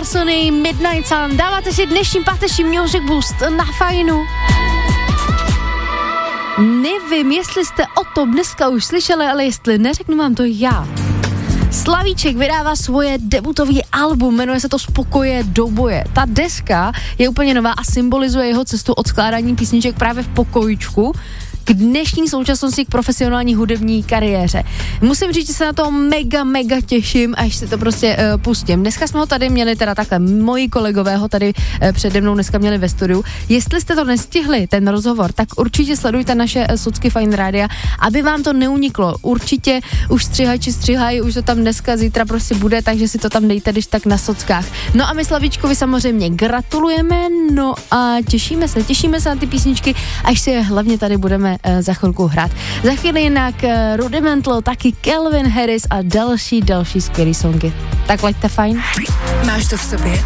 Sony, Midnight Sun. Dáváte si dnešní páteční Music Boost na Fajnu. Nevím, jestli jste o tom dneska už slyšeli, ale jestli neřeknu vám to já. Slavíček vydává svoje debutový album, jmenuje se to Z pokoje do boje. Ta deska je úplně nová a symbolizuje jeho cestu od skládání písniček právě v pokojíčku k dnešní současnosti, k profesionální hudební kariéře. Musím říct, že se na to mega těším, až si to prostě pustím. Dneska jsme ho tady měli, teda takhle, moji kolegové ho tady přede mnou dneska měli ve studiu. Jestli jste to nestihli, ten rozhovor, tak určitě sledujte naše socky Fajn Rádia, aby vám to neuniklo. Určitě už střihači střihají, už to tam dneska, zítra prostě bude, takže si to tam dejte, když tak na sockách. No a my Slavíčkovi samozřejmě gratulujeme, no a těšíme se na ty písničky, až si je hlavně tady budeme za chvilku hrát. Za chvíli jinak Rudimental, taky Calvin Harris a další skvělý songy. Tak laďte fajn. Máš to v sobě?